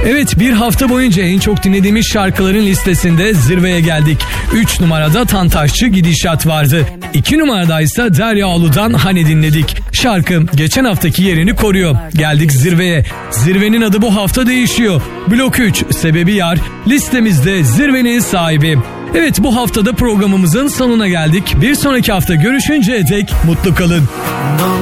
Evet, bir hafta boyunca en çok dinlediğimiz şarkıların listesinde zirveye geldik. 3 numarada Tantaşçı Gidişat vardı. 2 numarada ise Derya Ulu'dan Hani dinledik. Şarkı geçen haftaki yerini koruyor. Geldik zirveye. Zirvenin adı bu hafta değişiyor. Blok 3 Sebebi Yar listemizde zirvenin sahibi. Evet, bu haftada programımızın sonuna geldik. Bir sonraki hafta görüşünceye dek mutlu kalın.